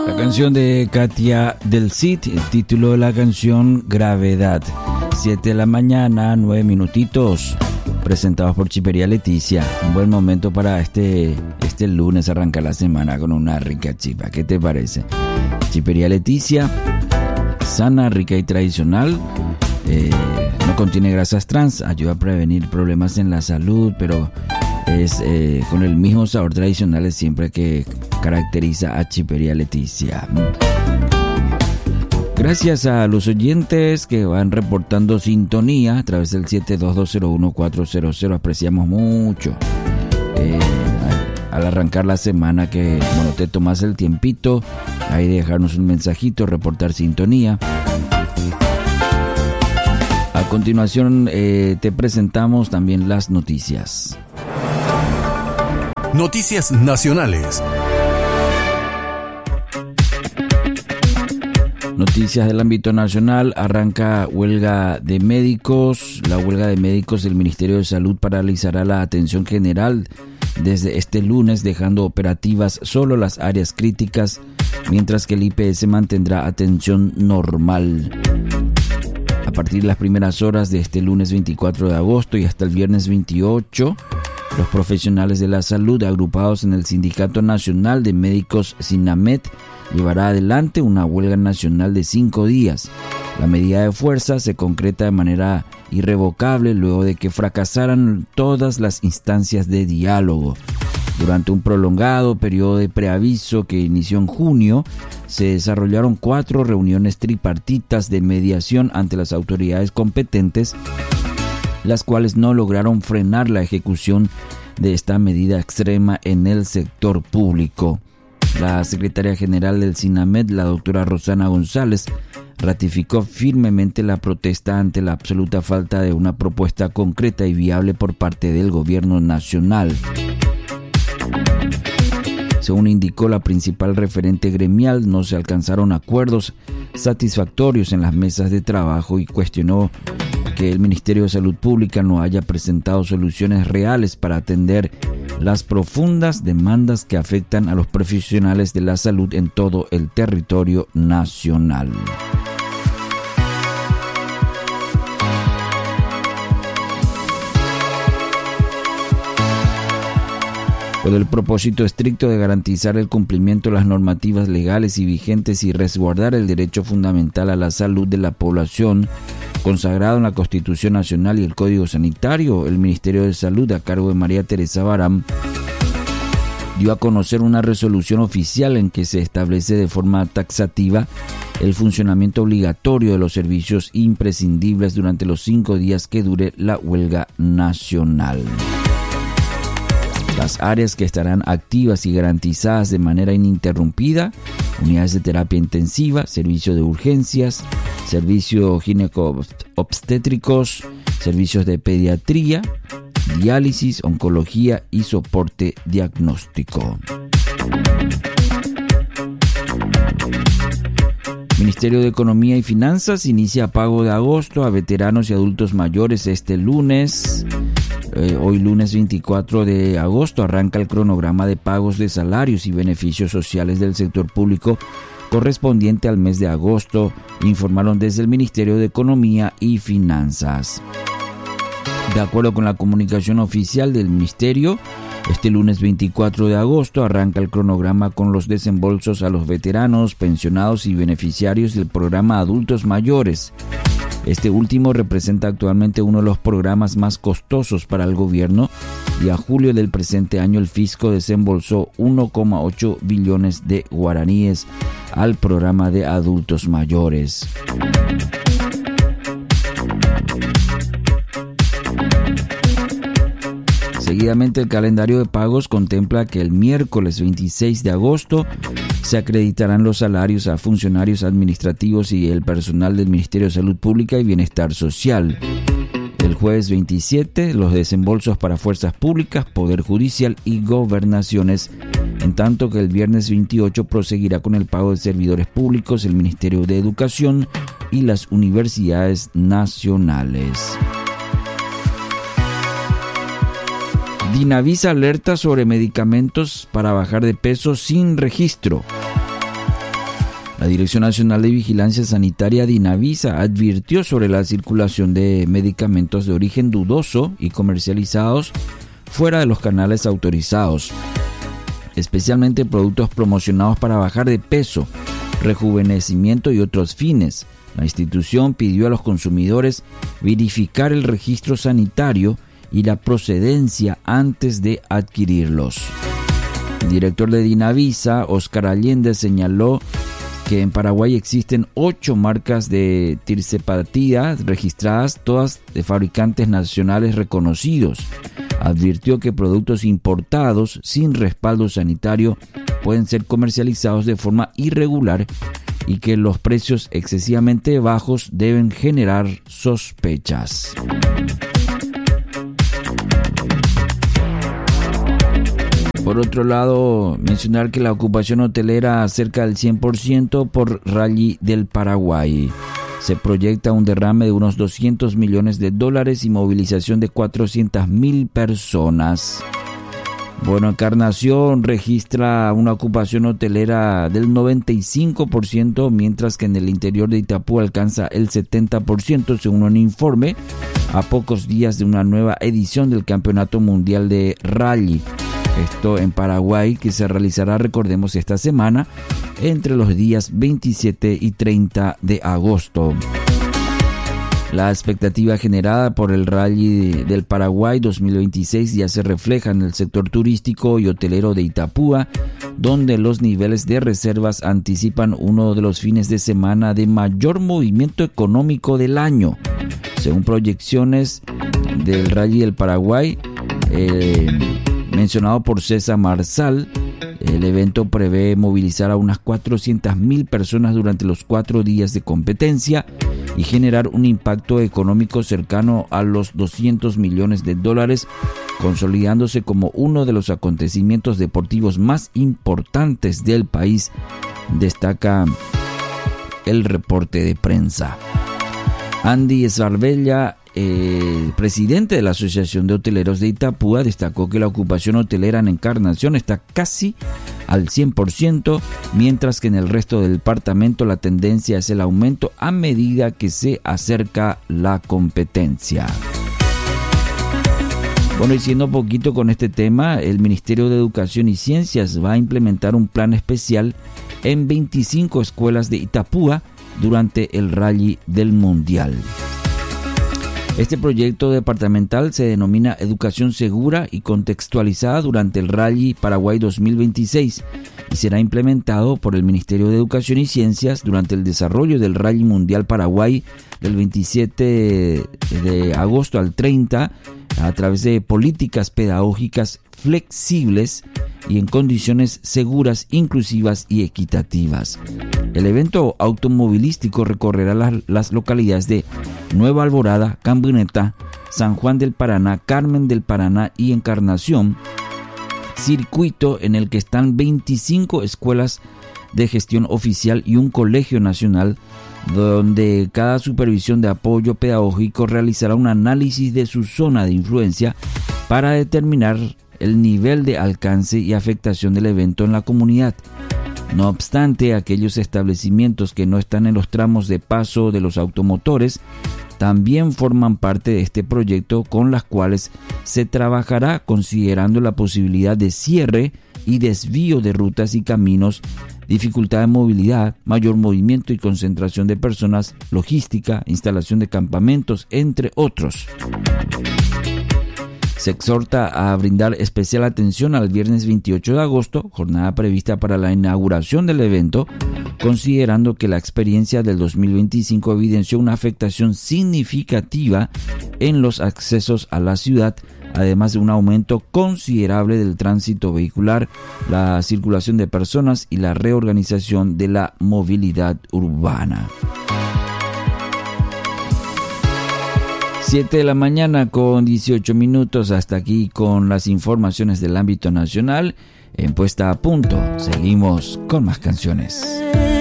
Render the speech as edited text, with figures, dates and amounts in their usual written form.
La canción de Katia Del Cid, el título de la canción Gravedad. 7 de la mañana, 9 minutitos. Presentados por Chipería Leticia. Un buen momento para este lunes arrancar la semana con una rica chipa. ¿Qué te parece? Chipería Leticia, sana, rica y tradicional. No contiene grasas trans, ayuda a prevenir problemas en la salud, pero es con el mismo sabor tradicional siempre que caracteriza a Chipería Leticia. Gracias a los oyentes que van reportando sintonía a través del 72201-400, apreciamos mucho al arrancar la semana que te tomas el tiempito ahí de dejarnos un mensajito, reportar sintonía. A continuación te presentamos también las noticias. Noticias nacionales. Noticias del ámbito nacional. Arranca huelga de médicos. La huelga de médicos del Ministerio de Salud paralizará la atención general desde este lunes, dejando operativas solo las áreas críticas, mientras que el IPS mantendrá atención normal. A partir de las primeras horas de este lunes 24 de agosto y hasta el viernes 28, los profesionales de la salud agrupados en el Sindicato Nacional de Médicos SINAMED llevará adelante una huelga nacional de 5 días. La medida de fuerza se concreta de manera irrevocable luego de que fracasaran todas las instancias de diálogo. Durante un prolongado periodo de preaviso que inició en junio, se desarrollaron 4 reuniones tripartitas de mediación ante las autoridades competentes, las cuales no lograron frenar la ejecución de esta medida extrema en el sector público. La secretaria general del SINAMED, la doctora Rosana González, ratificó firmemente la protesta ante la absoluta falta de una propuesta concreta y viable por parte del gobierno nacional. Según indicó la principal referente gremial, no se alcanzaron acuerdos satisfactorios en las mesas de trabajo y cuestionó que el Ministerio de Salud Pública no haya presentado soluciones reales para atender las profundas demandas que afectan a los profesionales de la salud en todo el territorio nacional. Con el propósito estricto de garantizar el cumplimiento de las normativas legales y vigentes y resguardar el derecho fundamental a la salud de la población, consagrado en la Constitución Nacional y el Código Sanitario, el Ministerio de Salud, a cargo de María Teresa Barán, dio a conocer una resolución oficial en que se establece de forma taxativa el funcionamiento obligatorio de los servicios imprescindibles durante los 5 días que dure la huelga nacional. Las áreas que estarán activas y garantizadas de manera ininterrumpida: unidades de terapia intensiva, servicio de urgencias, servicios gineco-obstétricos, servicios de pediatría, diálisis, oncología y soporte diagnóstico. Ministerio de Economía y Finanzas inicia pago de agosto a veteranos y adultos mayores este lunes. Hoy lunes 24 de agosto arranca el cronograma de pagos de salarios y beneficios sociales del sector público correspondiente al mes de agosto, informaron desde el Ministerio de Economía y Finanzas. De acuerdo con la comunicación oficial del Ministerio, este lunes 24 de agosto arranca el cronograma con los desembolsos a los veteranos, pensionados y beneficiarios del programa Adultos Mayores. Este último representa actualmente uno de los programas más costosos para el gobierno y a julio del presente año el fisco desembolsó 1,8 billones de guaraníes al programa de adultos mayores. Seguidamente, el calendario de pagos contempla que el miércoles 26 de agosto se acreditarán los salarios a funcionarios administrativos y el personal del Ministerio de Salud Pública y Bienestar Social. El jueves 27, los desembolsos para fuerzas públicas, Poder Judicial y gobernaciones, en tanto que el viernes 28 proseguirá con el pago de servidores públicos, el Ministerio de Educación y las universidades nacionales. Dinavisa alerta sobre medicamentos para bajar de peso sin registro. La Dirección Nacional de Vigilancia Sanitaria DINAVISA advirtió sobre la circulación de medicamentos de origen dudoso y comercializados fuera de los canales autorizados, especialmente productos promocionados para bajar de peso, rejuvenecimiento y otros fines. La institución pidió a los consumidores verificar el registro sanitario y la procedencia antes de adquirirlos. El director de DINAVISA, Oscar Allende, señaló que en Paraguay existen 8 marcas de tirzepatida registradas, todas de fabricantes nacionales reconocidos. Advirtió que productos importados sin respaldo sanitario pueden ser comercializados de forma irregular y que los precios excesivamente bajos deben generar sospechas. Por otro lado, mencionar que la ocupación hotelera cerca del 100% por Rally del Paraguay. Se proyecta un derrame de unos $200 millones y movilización de 400.000 personas. Bueno, Encarnación registra una ocupación hotelera del 95%, mientras que en el interior de Itapúa alcanza el 70%, según un informe a pocos días de una nueva edición del Campeonato Mundial de Rally. Esto en Paraguay, que se realizará, recordemos, esta semana entre los días 27 y 30 de agosto. La expectativa generada por el Rally del Paraguay 2026 ya se refleja en el sector turístico y hotelero de Itapúa, donde los niveles de reservas anticipan uno de los fines de semana de mayor movimiento económico del año. Según proyecciones del Rally del Paraguay, mencionado por César Marsal, el evento prevé movilizar a unas 400.000 personas durante los 4 días de competencia y generar un impacto económico cercano a los $200 millones, consolidándose como uno de los acontecimientos deportivos más importantes del país, destaca el reporte de prensa. Andy Sarbella, presidente de la Asociación de Hoteleros de Itapúa, destacó que la ocupación hotelera en Encarnación está casi al 100%, mientras que en el resto del departamento la tendencia es el aumento a medida que se acerca la competencia. Bueno, y siendo poquito con este tema, el Ministerio de Educación y Ciencias va a implementar un plan especial en 25 escuelas de Itapúa durante el Rally del Mundial. Este proyecto departamental se denomina Educación Segura y Contextualizada durante el Rally Paraguay 2026 y será implementado por el Ministerio de Educación y Ciencias durante el desarrollo del Rally Mundial Paraguay del 27 de agosto al 30 a través de políticas pedagógicas flexibles y en condiciones seguras, inclusivas y equitativas. El evento automovilístico recorrerá las localidades de Nueva Alborada, Cambuneta, San Juan del Paraná, Carmen del Paraná y Encarnación, circuito en el que están 25 escuelas de gestión oficial y un colegio nacional, donde cada supervisión de apoyo pedagógico realizará un análisis de su zona de influencia para determinar el nivel de alcance y afectación del evento en la comunidad. No obstante, aquellos establecimientos que no están en los tramos de paso de los automotores también forman parte de este proyecto, con las cuales se trabajará considerando la posibilidad de cierre y desvío de rutas y caminos, dificultad de movilidad, mayor movimiento y concentración de personas, logística, instalación de campamentos, entre otros. Se exhorta a brindar especial atención al viernes 28 de agosto, jornada prevista para la inauguración del evento, considerando que la experiencia del 2025 evidenció una afectación significativa en los accesos a la ciudad, además de un aumento considerable del tránsito vehicular, la circulación de personas y la reorganización de la movilidad urbana. 7 de la mañana con 18 minutos. Hasta aquí con las informaciones del ámbito nacional. En Puesta a Punto, seguimos con más canciones.